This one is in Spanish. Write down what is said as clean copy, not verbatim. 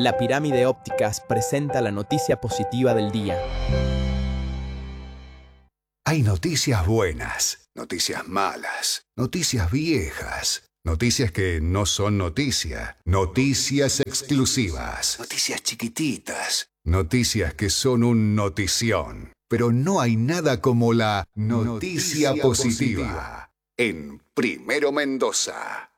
La Pirámide Ópticas presenta la noticia positiva del día. Hay noticias buenas, noticias malas, noticias viejas, noticias que no son noticia, noticias exclusivas, noticias chiquititas, noticias que son un notición. Pero no hay nada como la noticia positiva en Primero Mendoza.